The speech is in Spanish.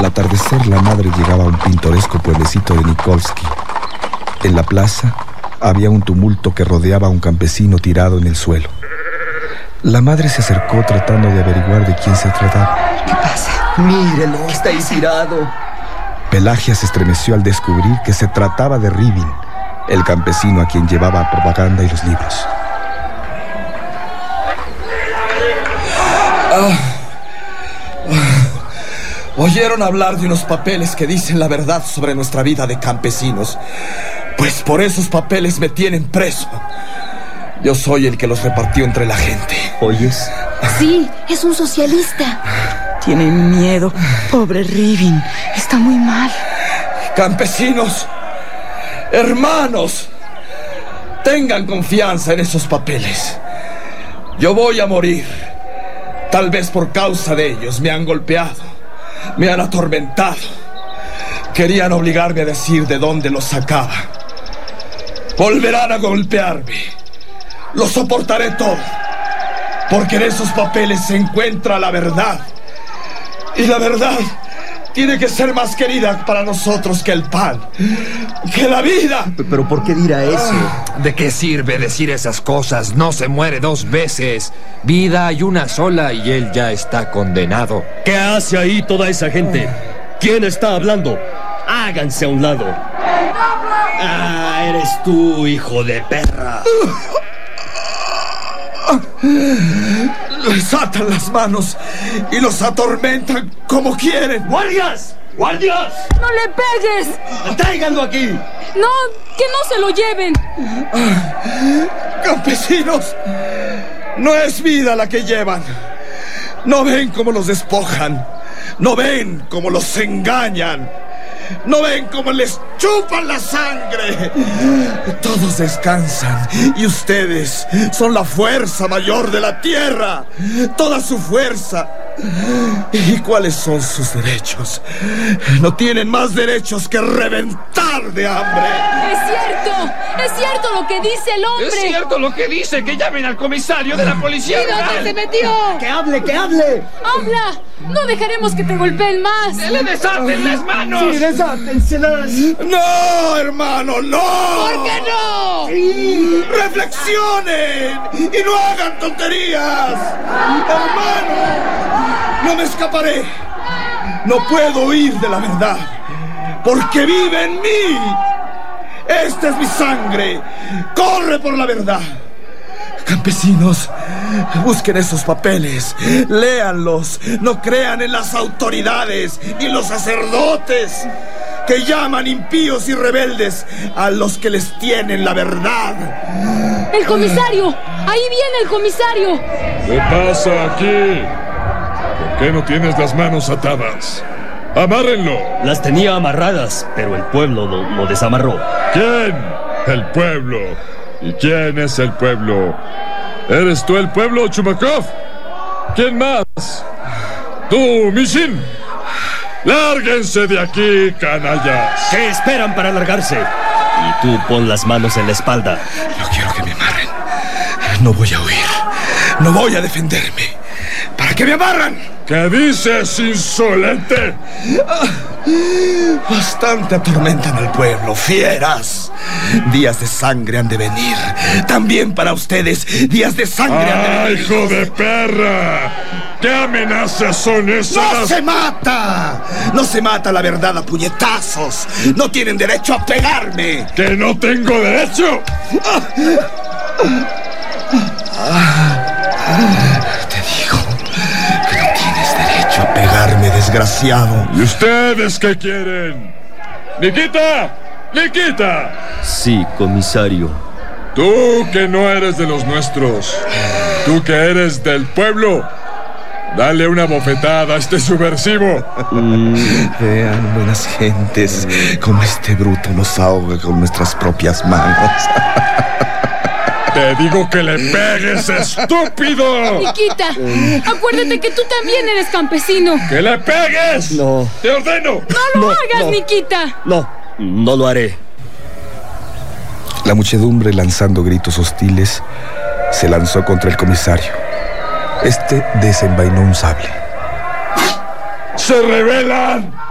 Al atardecer, la madre llegaba a un pintoresco pueblecito de Nikolski. En la plaza había un tumulto que rodeaba a un campesino tirado en el suelo. La madre se acercó tratando de averiguar de quién se trataba. ¿Qué pasa? Mírelo, está ahí tirado. Pelagia se estremeció al descubrir que se trataba de Rivin, el campesino a quien llevaba propaganda y los libros. ¿Oyeron hablar de unos papeles que dicen la verdad sobre nuestra vida de campesinos? Pues por esos papeles me tienen preso. Yo soy el que los repartió entre la gente. ¿Oyes? Sí, es un socialista. Tienen miedo. Pobre Rivin, está muy mal. Campesinos, hermanos, tengan confianza en esos papeles. Yo voy a morir. Tal vez por causa de ellos me han golpeado, me han atormentado. Querían obligarme a decir de dónde los sacaba. Volverán a golpearme. Lo soportaré todo, porque en esos papeles se encuentra la verdad. Y la verdad tiene que ser más querida para nosotros que el pan, que la vida. ¿Pero por qué dirá eso? ¿De qué sirve decir esas cosas? No se muere dos veces. Vida hay una sola y él ya está condenado. ¿Qué hace ahí toda esa gente? ¿Quién está hablando? Háganse a un lado. Ah, eres tú, hijo de perra. Les atan las manos y los atormentan como quieren. ¡Guardias! ¡Guardias! ¡No le pegues! ¡Tráiganlo aquí! ¡No! ¡Que no se lo lleven! Campesinos, no es vida la que llevan. ¿No ven cómo los despojan? ¿No ven cómo los engañan? ¿No ven cómo les chupan la sangre? Todos descansan y ustedes son la fuerza mayor de la tierra. Toda su fuerza. ¿Y cuáles son sus derechos? No tienen más derechos que reventar de hambre. Es cierto lo que dice el hombre. Es cierto lo que dice, que llamen al comisario de la policía. ¿Y dónde se metió? ¡Que hable, que hable! ¡Habla! No dejaremos que te golpeen más. ¡Le desaten las manos! ¡Sí, desátenselas! ¡No, hermano, no! ¿Por qué no? ¡Reflexionen! ¡Y no hagan tonterías! ¡Hermano! ¡No me escaparé! No puedo huir de la verdad, porque vive en mí. Esta es mi sangre. Corre por la verdad. Campesinos, busquen esos papeles, léanlos, no crean en las autoridades y los sacerdotes que llaman impíos y rebeldes a los que les tienen la verdad. ¡El comisario! ¡Ahí viene el comisario! ¿Qué pasa aquí? ¿Por qué no tienes las manos atadas? ¡Amárrenlo! Las tenía amarradas, pero el pueblo lo desamarró. ¿Quién? El pueblo. ¿Y quién es el pueblo? ¿Eres tú el pueblo, Chumakov? ¿Quién más? ¡Tú, Mishin! ¡Lárguense de aquí, canallas! ¿Qué esperan para largarse? Y tú pon las manos en la espalda. No quiero que me amarren. No voy a huir. No voy a defenderme. ¿Para qué me amarran? ¿Qué dices, insolente? Bastante atormentan al pueblo, fieras. Días de sangre han de venir. También para ustedes, días de sangre han de ¡Ah, venir. hijo de perra! ¿Qué amenazas son esas? ¡No se mata! No se mata la verdad a puñetazos. No tienen derecho a pegarme. ¿Que no tengo derecho? Te digo que no tienes derecho a pegarme, desgraciado. ¿Y ustedes qué quieren? ¡Nikita! ¡Nikita! Sí, comisario. Tú que no eres de los nuestros, tú que eres del pueblo, dale una bofetada a este subversivo. Vean, buenas gentes, como este bruto nos ahoga con nuestras propias manos. Te digo que le pegues, estúpido. Nikita, acuérdate que tú también eres campesino. ¡Que le pegues! No. ¡Te ordeno! ¡No lo hagas, Nikita! No lo haré. La muchedumbre, lanzando gritos hostiles, se lanzó contra el comisario. Este desenvainó un sable. ¡Se rebelan!